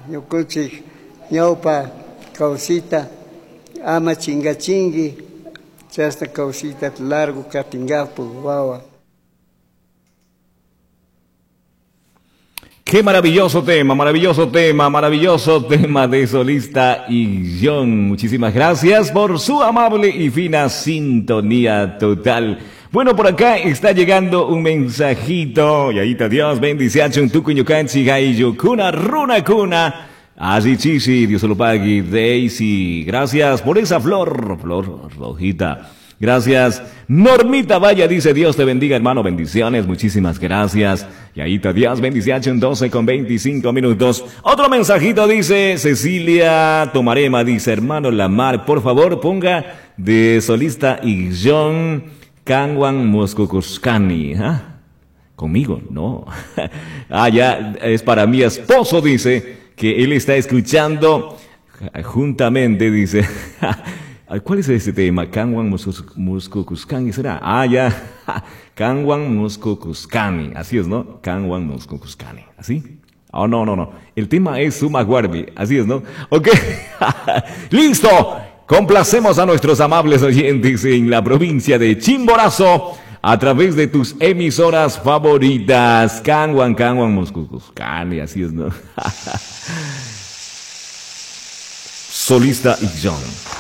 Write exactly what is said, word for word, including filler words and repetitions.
ñukunchik ñawpa kawsita ama chingachingi chasta kawsita largo katingapu wawa. Qué maravilloso tema, maravilloso tema, maravilloso tema de Solista y John. Muchísimas gracias por su amable y fina sintonía total. Bueno, por acá está llegando un mensajito. Y ahí está, Dios bendice a un tucuñucanchi gaillo kuna runa kuna. Así chichi, Dios se lo pague. Daisy, gracias por esa flor, flor rojita. Gracias. Normita Vaya dice, Dios te bendiga, hermano, bendiciones, muchísimas gracias. Y ahí está, Dios bendice a un doce con veinticinco minutos. Otro mensajito dice, Cecilia Tomarema dice, hermano Lamar, por favor ponga de Solista y John Kanwan Moscokuscani. ¿Ah? ¿Conmigo? No. Ah, ya, es para mi esposo, dice, que él está escuchando juntamente, dice. ¿Cuál es ese tema? Kanwan Moscokuscani, ¿será? Ah, ya. Kanwan Moscokuscani. Así es, ¿no? Kanwan Moscokuscani. ¿Así? Oh, no, no, no. El tema es Sumaguarbi. Así es, ¿no? Ok. ¡Listo! Complacemos a nuestros amables oyentes en la provincia de Chimborazo a través de tus emisoras favoritas. Kanwan, Kanwan Moscokuscani. Así es, ¿no? Solista y John.